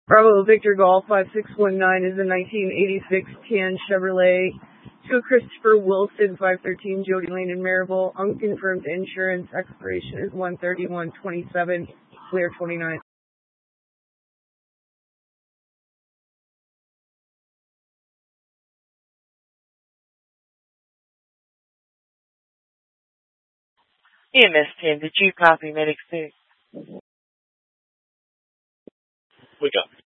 Bravo Victor Golf 5619 is a 1986 tan Chevrolet. To Christopher Wilson 513 Jody Lane in Maryville. Unconfirmed insurance. Expiration is 1/31/27. Clear 29. EMS 10, did you copy Medic 6? We got